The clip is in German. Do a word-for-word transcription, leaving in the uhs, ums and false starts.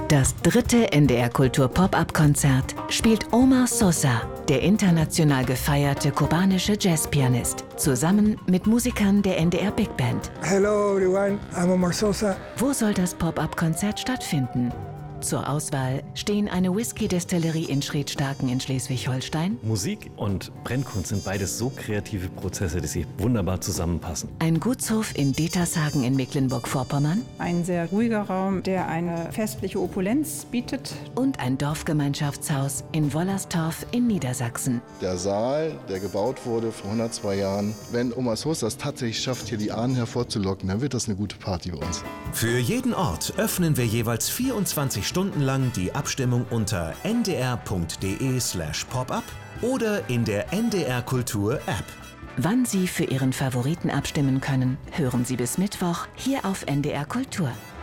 Das dritte N D R Kultur Pop-Up-Konzert spielt Omar Sosa, der international gefeierte kubanische Jazzpianist, zusammen mit Musikern der N D R Big Band. Hello everyone, I'm Omar Sosa. Wo soll das Pop-Up-Konzert stattfinden? Zur Auswahl stehen eine Whisky-Destillerie in Schredstaken in Schleswig-Holstein, Musik und Brennkunst sind beides so kreative Prozesse, die sich wunderbar zusammenpassen. ein Gutshof in Detershagen in Mecklenburg-Vorpommern Ein sehr ruhiger Raum, der eine festliche Opulenz bietet. und ein Dorfgemeinschaftshaus in Wollerstorf in Niedersachsen. Der Saal, der gebaut wurde vor hundertzwei Jahren, wenn Omar Sosa es tatsächlich schafft, hier die Ahnen hervorzulocken, dann wird das eine gute Party bei uns. Für jeden Ort öffnen wir jeweils vierundzwanzig Stunden lang die Abstimmung unter n d r punkt d e slash pop-up oder in der N D R Kultur App. Wann Sie für Ihren Favoriten abstimmen können, hören Sie bis Mittwoch hier auf N D R Kultur.